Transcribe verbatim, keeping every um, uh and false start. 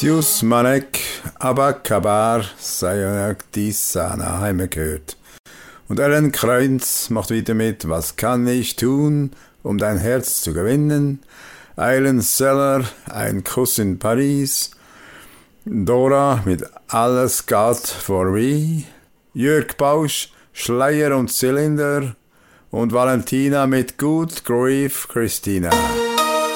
Matthews, Manek, Abakabar, Sayonak, Disana, Heime gehört. Und Ellen Kreuz macht wieder mit Was kann ich tun, um dein Herz zu gewinnen? Eileen Seller, Ein Kuss in Paris. Dora mit Alles Gott for Me. Jörg Bausch, Schleier und Zylinder. Und Valentina mit Good Grief Christina.